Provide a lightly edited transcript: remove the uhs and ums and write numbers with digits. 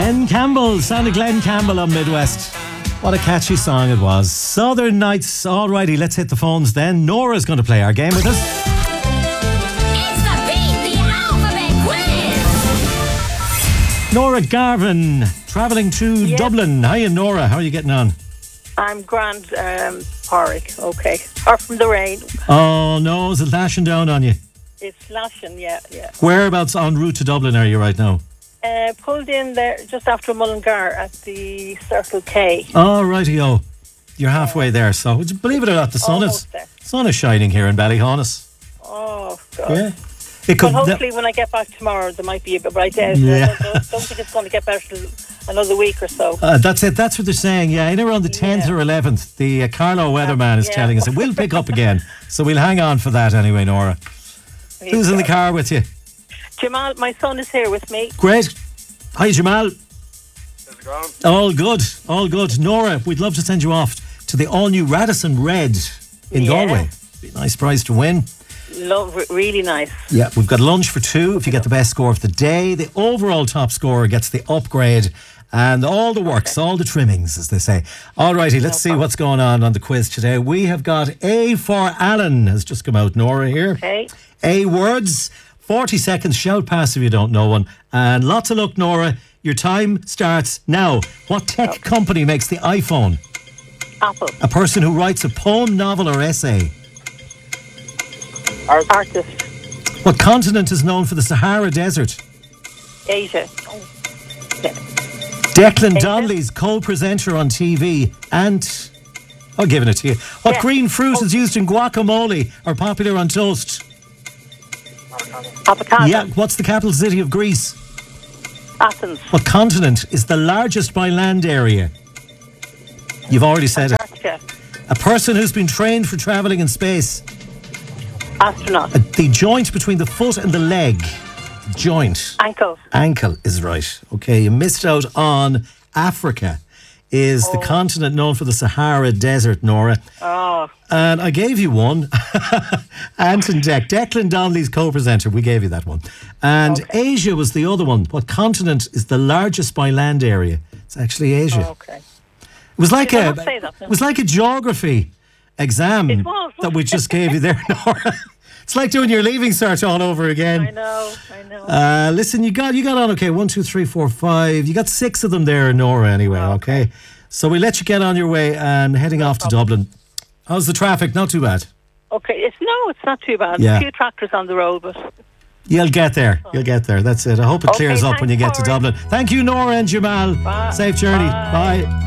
Glenn Campbell, sound of Glenn Campbell on Midwest. What a catchy song it was. Southern Nights. Alrighty, let's hit the phones then. Nora's going to play our game with us. It's the Beat the Alphabet Quiz. Nora Garvin, travelling to Dublin. Hiya, Nora. How are you getting on? I'm grand, Porrick, okay. Apart from the rain. Oh no, is it lashing down on you? It's lashing, yeah. Whereabouts en route to Dublin are you right now? Pulled in there just after Mullingar at the Circle K. Oh, righty-o. You're halfway there, so would you believe it or not, the sun is shining here in Ballyhaunis. Oh, God. Yeah. But hopefully when I get back tomorrow, there might be a bit bright out. Yeah. I don't think it's going to get better till another week or so. That's it. That's what they're saying. Yeah, in around the 10th or 11th, the Carlo weatherman is telling us it will pick up again. So we'll hang on for that anyway, Nora. Who's in the car with you? Jamal, my son is here with me. Great. Hi, Jamal. How's it going? All good. Nora, we'd love to send you off to the all-new Radisson Red in Galway. Be a nice prize to win. Really nice. Yeah, we've got lunch for two if you get the best score of the day. The overall top scorer gets the upgrade and all the works, all the trimmings, as they say. Alrighty, let's see what's going on the quiz today. We have got A for Alan has just come out. Nora here. Okay. A words. 40 seconds, shout pass if you don't know one. And lots of luck, Nora. Your time starts now. What tech company makes the iPhone? Apple. A person who writes a poem, novel or essay? Artist. What continent is known for the Sahara Desert? Asia. Declan Donnelly's co-presenter on TV and... I'm giving it to you. What green fruit is used in guacamole or popular on toast? Avocado. Yeah, what's the capital city of Greece? Athens. What continent is the largest by land area? You've already said Antarctica. it. A person who's been trained for travelling in space. Astronaut. The joint between the foot and the leg. Joint. Ankle. Ankle is right. Okay, you missed out on Africa. Is the continent known for the Sahara Desert, Nora? Oh. And I gave you one. Anton Declan Donnelly's co-presenter. We gave you that one. And Asia was the other one. What continent is the largest by land area? It's actually Asia. Oh, okay. It was like it was like a geography exam that we just gave you there, Nora. It's like doing your leaving cert all over again. I know. Listen, you got on okay. 1, 2, 3, 4, 5. You got 6 of them there, Nora. Anyway, okay. So we let you get on your way and heading off to Dublin. How's the traffic? Not too bad. Okay, it's not too bad. Yeah. A few tractors on the road, but you'll get there. You'll get there. That's it. I hope it clears up when you get to Porrick. Dublin. Thank you, Nora and Jamal. Bye. Safe journey. Bye.